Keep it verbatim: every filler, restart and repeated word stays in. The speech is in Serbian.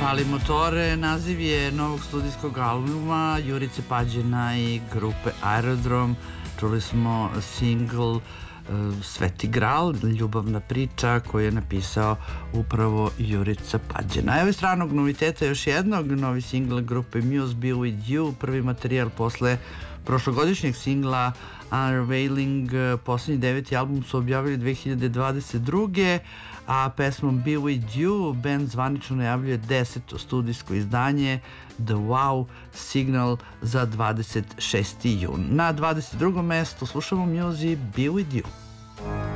Pali motore, naziv je novog studijskog albuma Jurice Pađena i grupe Aerodrom. Čuli smo singl uh, Sveti Gral, ljubavna priča koju je napisao upravo Jurica Pađena. Evo i stranog noviteta još jednog, novi singl grupe Muse, Be With You, prvi materijal posle prošlogodišnjeg singla Unveiling. Poslednji deveti album su objavili dve hiljade dvadeset druge a pesmom Be With You band zvanično najavljuje deseto studijsko izdanje The Wow Signal za dvadeset šesti jun. Na dvadeset drugom mestu slušamo Muse, Be With You.